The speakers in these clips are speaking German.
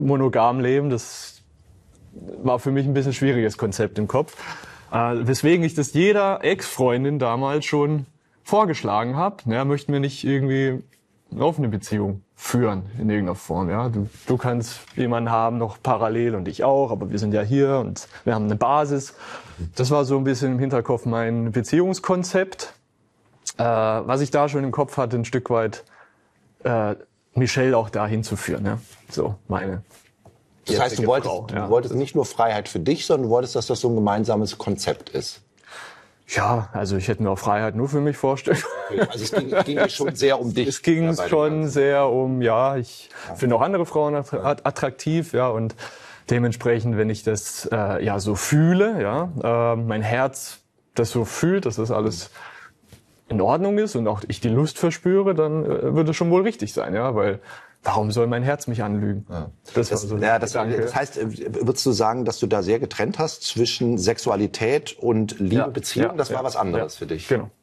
monogam leben, das war für mich ein bisschen schwieriges Konzept im Kopf. Weswegen ich das jeder Ex-Freundin damals schon vorgeschlagen habe. Ja, möchten wir nicht irgendwie eine offene Beziehung führen in irgendeiner Form. Ja, du kannst jemanden haben, noch parallel und ich auch, aber wir sind ja hier und wir haben eine Basis. Das war so ein bisschen im Hinterkopf mein Beziehungskonzept. Was ich da schon im Kopf hatte, ein Stück weit Michelle auch dahin zu führen. Ja? So meine. Das heißt, du wolltest nicht nur Freiheit für dich, sondern du wolltest, dass das so ein gemeinsames Konzept ist. Ja, also ich hätte mir auch Freiheit nur für mich vorstellen. Also es ging schon sehr um dich. Es ging schon sehr um, ich finde auch andere Frauen attraktiv, ja, und dementsprechend, wenn ich das so fühle, mein Herz das so fühlt, dass das alles in Ordnung ist und auch ich die Lust verspüre, dann würde es schon wohl richtig sein, ja, weil warum soll mein Herz mich anlügen? Ja. Das heißt, würdest du sagen, dass du da sehr getrennt hast zwischen Sexualität und Liebe, Beziehung? Das war was anderes für dich. Genau.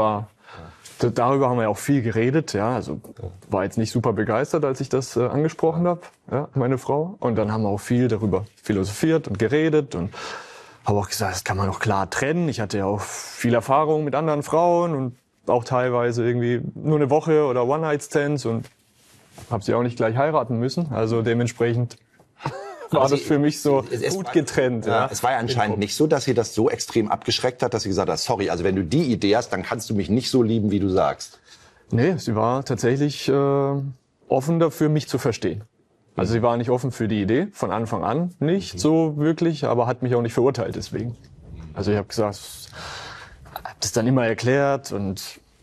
Darüber haben wir ja auch viel geredet, ja. Also war jetzt nicht super begeistert, als ich das angesprochen habe, ja, meine Frau. Und dann haben wir auch viel darüber philosophiert und geredet und habe auch gesagt, das kann man doch klar trennen. Ich hatte ja auch viel Erfahrung mit anderen Frauen und auch teilweise irgendwie nur eine Woche oder One-Night-Stands und habe sie auch nicht gleich heiraten müssen. Also dementsprechend war das für mich so gut getrennt. Ja. Es war ja anscheinend nicht so, dass sie das so extrem abgeschreckt hat, dass sie gesagt hat, sorry, also wenn du die Idee hast, dann kannst du mich nicht so lieben, wie du sagst. Nee, sie war tatsächlich offen dafür, mich zu verstehen. Also sie war nicht offen für die Idee, von Anfang an nicht so wirklich, aber hat mich auch nicht verurteilt deswegen. Also ich habe gesagt, habe das dann immer erklärt und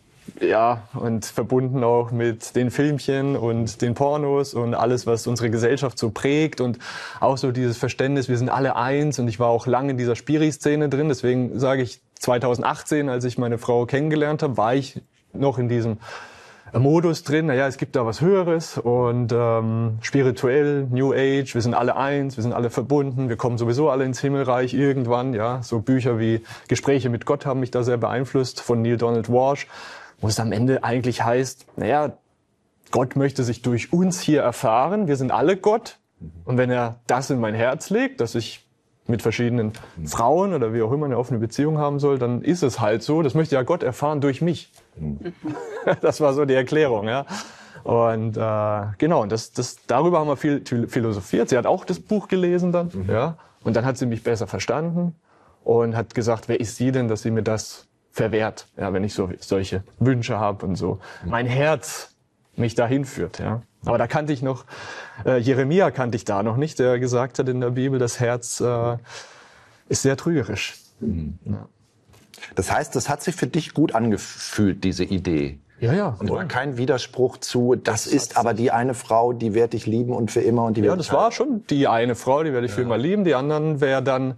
verbunden auch mit den Filmchen und den Pornos und alles, was unsere Gesellschaft so prägt und auch so dieses Verständnis, wir sind alle eins und ich war auch lange in dieser Spiri-Szene drin, deswegen sage ich 2018, als ich meine Frau kennengelernt habe, war ich noch in diesem Modus drin, es gibt da was Höheres und spirituell, New Age, wir sind alle eins, wir sind alle verbunden, wir kommen sowieso alle ins Himmelreich irgendwann, ja, so Bücher wie Gespräche mit Gott haben mich da sehr beeinflusst, von Neil Donald Walsh, wo es am Ende eigentlich heißt, Gott möchte sich durch uns hier erfahren, wir sind alle Gott und wenn er das in mein Herz legt, dass ich mit verschiedenen Frauen oder wie auch immer eine offene Beziehung haben soll, dann ist es halt so, das möchte ja Gott erfahren durch mich. Das war so die Erklärung, ja. Und genau, und darüber haben wir viel philosophiert. Sie hat auch das Buch gelesen dann, ja. Und dann hat sie mich besser verstanden und hat gesagt, wer ist sie denn, dass sie mir das verwehrt, ja, wenn ich solche Wünsche habe und so. Mein Herz mich dahin führt, ja. Aber da kannte ich noch, Jeremia kannte ich da noch nicht, der gesagt hat in der Bibel, das Herz ist sehr trügerisch. Ja. Das heißt, das hat sich für dich gut angefühlt, diese Idee. Ja. Und war kein Widerspruch zu, das ist aber die eine Frau, die werde ich lieben und für immer. Und die das war schon die eine Frau, die werde ich für immer lieben. Die anderen wäre dann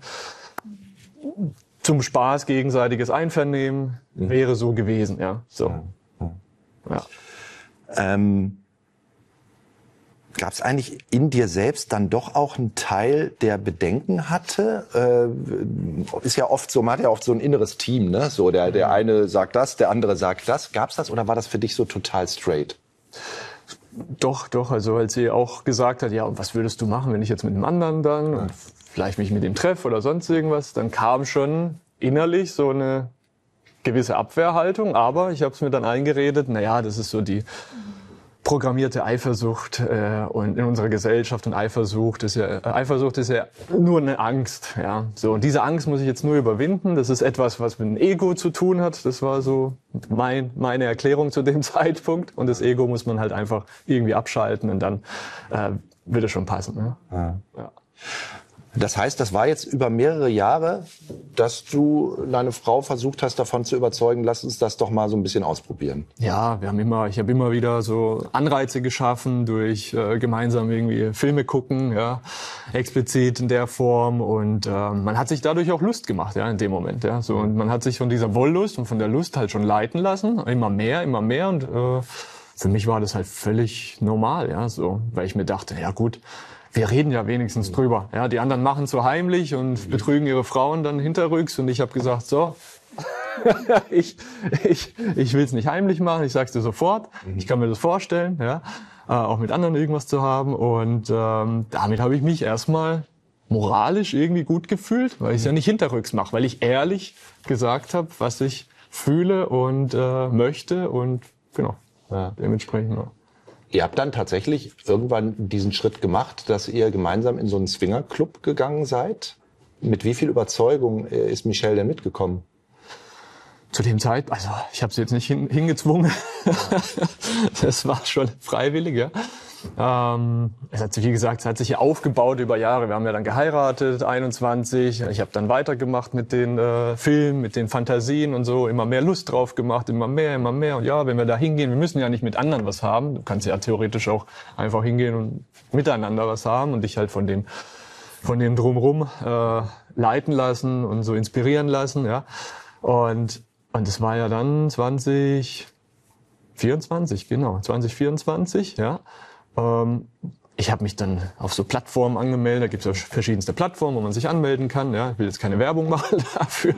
zum Spaß, gegenseitiges Einvernehmen, wäre so gewesen, ja. So. Ja. Gab es eigentlich in dir selbst dann doch auch einen Teil, der Bedenken hatte? Ist ja oft so, man hat ja oft so ein inneres Team, ne? So, der eine sagt das, der andere sagt das. Gab's das oder war das für dich so total straight? Doch. Also als sie auch gesagt hat, und was würdest du machen, wenn ich jetzt mit einem anderen dann und vielleicht mich mit dem treffe oder sonst irgendwas, dann kam schon innerlich so eine gewisse Abwehrhaltung. Aber ich habe es mir dann eingeredet, das ist so die programmierte Eifersucht und in unserer Gesellschaft und Eifersucht ist ja nur eine Angst, ja. So, und diese Angst muss ich jetzt nur überwinden. Das ist etwas, was mit dem Ego zu tun hat. Das war so meine Erklärung zu dem Zeitpunkt. Und das Ego muss man halt einfach irgendwie abschalten und dann wird es schon passen. Ne? Ja. Das heißt, das war jetzt über mehrere Jahre, dass du deine Frau versucht hast, davon zu überzeugen, lass uns das doch mal so ein bisschen ausprobieren. Ja, ich habe immer wieder so Anreize geschaffen durch gemeinsam irgendwie Filme gucken, explizit in der Form und man hat sich dadurch auch Lust gemacht, in dem Moment, so und man hat sich von dieser Wollust und von der Lust halt schon leiten lassen, immer mehr und für mich war das halt völlig normal, so, weil ich mir dachte, gut, wir reden ja wenigstens drüber. Ja, die anderen machen so heimlich und betrügen ihre Frauen dann hinterrücks. Und ich habe gesagt, so, ich will es nicht heimlich machen, ich sag's dir sofort. Ich kann mir das vorstellen. Ja. auch mit anderen irgendwas zu haben. Und damit habe ich mich erstmal moralisch irgendwie gut gefühlt, weil ich es ja nicht hinterrücks mache, weil ich ehrlich gesagt habe, was ich fühle und möchte und genau, dementsprechend. Ja. Ihr habt dann tatsächlich irgendwann diesen Schritt gemacht, dass ihr gemeinsam in so einen Swingerclub gegangen seid. Mit wie viel Überzeugung ist Michelle denn mitgekommen? Zu dem Zeit, also ich habe sie jetzt nicht hingezwungen, das war schon freiwillig, ja. Es hat sich, wie gesagt, es hat sich ja aufgebaut über Jahre. Wir haben ja dann geheiratet, 21. Ich habe dann weitergemacht mit den Filmen, mit den Fantasien und so. Immer mehr Lust drauf gemacht, immer mehr. Und ja, wenn wir da hingehen, wir müssen ja nicht mit anderen was haben. Du kannst ja theoretisch auch einfach hingehen und miteinander was haben und dich halt von dem Drumherum leiten lassen und so inspirieren lassen, ja. Und das war ja dann 2024, ja. Ich habe mich dann auf so Plattformen angemeldet. Da gibt es ja verschiedenste Plattformen, wo man sich anmelden kann. Ja, ich will jetzt keine Werbung machen dafür.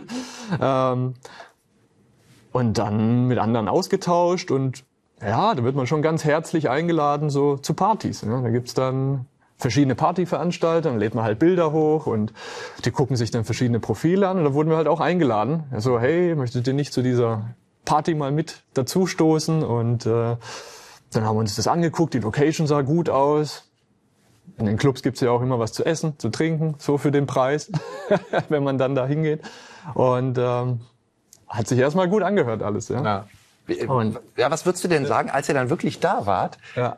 Und dann mit anderen ausgetauscht und ja, da wird man schon ganz herzlich eingeladen so zu Partys. Ja. Da gibt's dann verschiedene Partyveranstalter, dann lädt man halt Bilder hoch und die gucken sich dann verschiedene Profile an und da wurden wir halt auch eingeladen. Also hey, möchtet ihr nicht zu dieser Party mal mit dazustoßen? Und dann haben wir uns das angeguckt, die Location sah gut aus. In den Clubs gibt's ja auch immer was zu essen, zu trinken, so für den Preis, wenn man dann da hingeht. Und hat sich erstmal gut angehört alles. Ja. Ja, was würdest du denn sagen, als ihr dann wirklich da wart? Ja.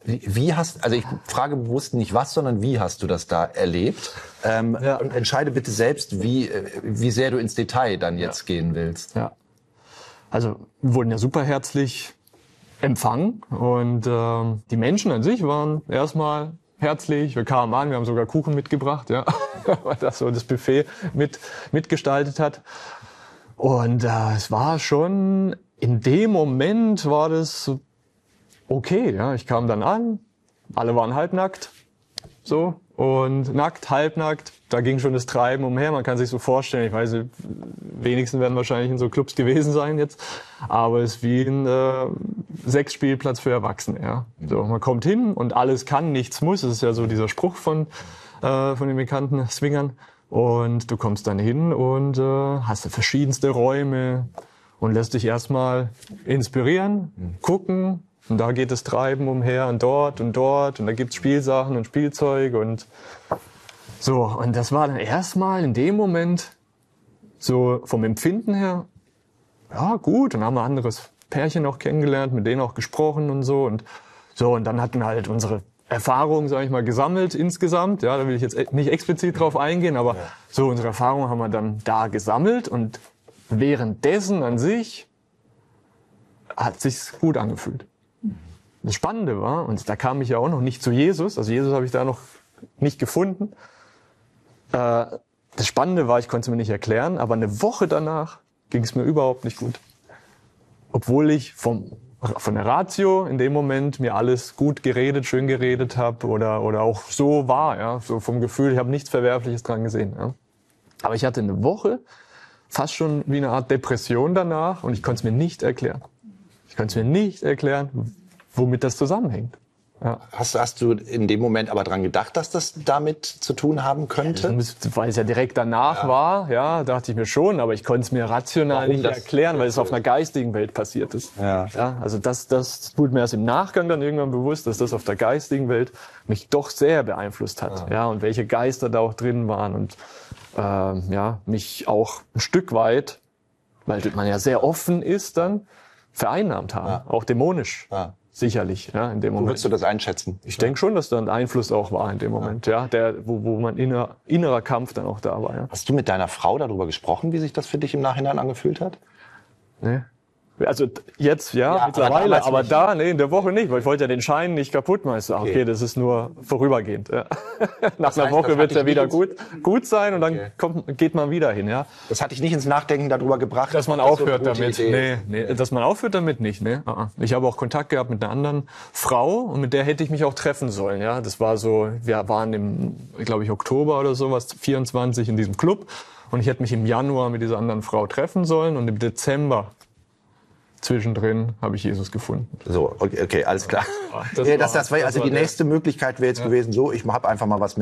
Also ich frage bewusst nicht was, sondern wie hast du das da erlebt? Und entscheide bitte selbst, wie sehr du ins Detail dann jetzt gehen willst. Ja. Also wir wurden ja super herzlich empfangen und die Menschen an sich waren erstmal herzlich. Wir kamen an, wir haben sogar Kuchen mitgebracht, ja, weil das so das Buffet mitgestaltet hat. Und es war schon, in dem Moment war das okay, ja. Ich kam dann an, alle waren halbnackt, so, und nackt, halbnackt, da ging schon das Treiben umher. Man kann sich so vorstellen, ich weiß nicht, wenigsten werden wahrscheinlich in so Clubs gewesen sein jetzt, aber es ist wie ein Sexspielplatz für Erwachsene, ja. So, man kommt hin und alles kann, nichts muss. Das ist ja so dieser Spruch von den bekannten Swingern. Und du kommst dann hin und hast verschiedenste Räume und lässt dich erstmal inspirieren, gucken. Und da geht das Treiben umher und dort und da gibt's Spielsachen und Spielzeug und so. Und das war dann erstmal in dem Moment so vom Empfinden her, ja gut, dann haben wir ein anderes Pärchen auch kennengelernt, mit denen auch gesprochen und so. Und dann hatten wir halt unsere Erfahrungen, sage ich mal, gesammelt insgesamt. Ja, da will ich jetzt nicht explizit drauf eingehen, aber so unsere Erfahrungen haben wir dann da gesammelt und währenddessen an sich hat sich's gut angefühlt. Das Spannende war, und da kam ich ja auch noch nicht zu Jesus, also Jesus habe ich da noch nicht gefunden. Das Spannende war, ich konnte es mir nicht erklären, aber eine Woche danach ging es mir überhaupt nicht gut. Obwohl ich von der Ratio in dem Moment mir alles gut geredet, schön geredet habe oder auch so war, ja, so vom Gefühl, ich habe nichts Verwerfliches dran gesehen. Ja. Aber ich hatte eine Woche fast schon wie eine Art Depression danach und ich konnte es mir nicht erklären. Womit das zusammenhängt. Ja. Hast du in dem Moment aber dran gedacht, dass das damit zu tun haben könnte? Ja, weil es ja direkt danach war, ja, dachte ich mir schon, aber ich konnte es mir rational nicht erklären, weil es auf einer geistigen Welt passiert ist. Ja. Ja, also das tut mir erst im Nachgang dann irgendwann bewusst, dass das auf der geistigen Welt mich doch sehr beeinflusst hat. Ja, und welche Geister da auch drin waren und mich auch ein Stück weit, weil man ja sehr offen ist, dann vereinnahmt haben, auch dämonisch. Ja. Sicherlich, ja, in dem Moment. Wie würdest du das einschätzen? Ich denke schon, dass da ein Einfluss auch war in dem Moment, wo man innerer Kampf dann auch da war. Ja. Hast du mit deiner Frau darüber gesprochen, wie sich das für dich im Nachhinein angefühlt hat? Nee. Also jetzt mittlerweile, aber in der Woche nicht, weil ich wollte ja den Schein nicht kaputt machen. Okay, das ist nur vorübergehend. Ja. Nach einer Woche wird es ja wieder gut sein und dann geht man wieder hin. Ja. Das hatte ich nicht ins Nachdenken darüber gebracht. Dass man aufhört damit. Nee, dass man aufhört damit nicht. Nee. Ich habe auch Kontakt gehabt mit einer anderen Frau und mit der hätte ich mich auch treffen sollen. Ja, das war so, wir waren im, glaube ich, Oktober oder sowas, 24 in diesem Club und ich hätte mich im Januar mit dieser anderen Frau treffen sollen und im Dezember zwischendrin habe ich Jesus gefunden. So, okay, alles klar. Das Das war also die nächste Möglichkeit wäre jetzt gewesen, so, ich habe einfach mal was